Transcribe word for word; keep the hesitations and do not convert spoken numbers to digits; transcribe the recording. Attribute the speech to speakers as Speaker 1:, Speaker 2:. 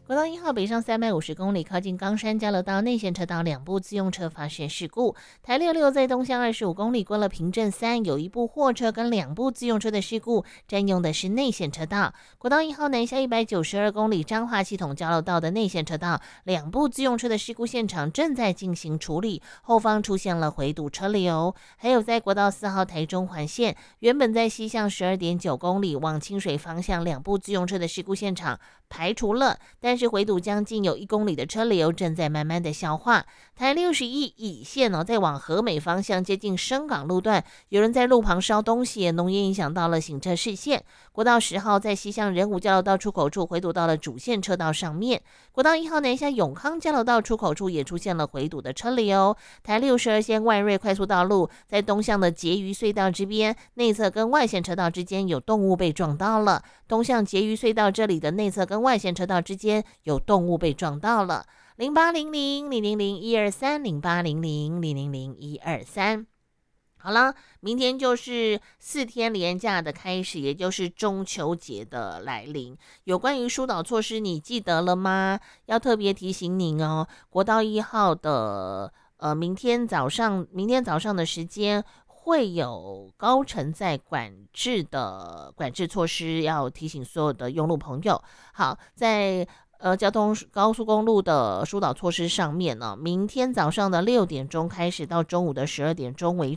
Speaker 1: 国道一号北上三百五十公里，靠近冈山交流道内线车道两部自用车发生事故。台六六在东向二十五公里过了平镇三，有一部货车跟两部自用车的事故，占用的是内线车道。国道一号南下一百九十二公里彰化系统交流道的内线车道，两部自用车的事故现场正在进行处理，后方出现了回堵车流。还有在国道四号台中环线，原本在西向十二点九公里往清水方向两部自用车的事故现场排除了，但是回堵将近有一公里的车流正在慢慢的消化。台六十一乙线哦，在往和美方向接近深港路段，有人在路旁烧东西，浓烟影响到了行车视线。国道十号在西向仁武交流道出口处回堵到了主线车道上面。国道一号南下永康交流道出口处也出现了回堵的车流。台六十二线万瑞快速道路在东向的结余隧道之边，内侧跟外线车道之间有动物被撞到了。东向结余隧道这里的内侧跟外线车道之间有动物被撞到了。零八零零零零零一二三零八零零零零零一二三。好了，明天就是四天连假的开始，也就是中秋节的来临。有关于疏导措施，你记得了吗？要特别提醒您哦，国道一号的呃，明天早上，明天早上的时间会有高层在管制的管制措施，要提醒所有的用路朋友。好，在呃，交通高速公路的疏导措施上面呢，明天早上的六点钟开始到中午的十二点钟为